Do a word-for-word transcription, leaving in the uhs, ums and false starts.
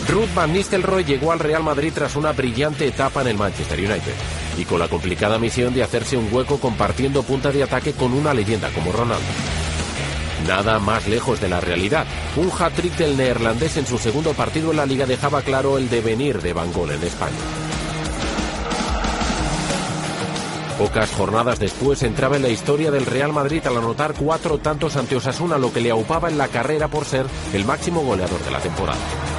Ruud van Nistelrooy llegó al Real Madrid tras una brillante etapa en el Manchester United y con la complicada misión de hacerse un hueco compartiendo punta de ataque con una leyenda como Ronaldo. Nada más lejos de la realidad. Un hat-trick del neerlandés en su segundo partido en la Liga dejaba claro el devenir de Van Gaal en España. Pocas jornadas después entraba en la historia del Real Madrid al anotar cuatro tantos ante Osasuna, lo que le aupaba en la carrera por ser el máximo goleador de la temporada.